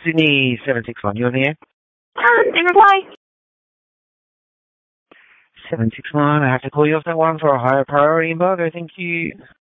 Sydney 761, you on the air? In reply. 761, I have to call you off that one for a higher priority embargo, thank you.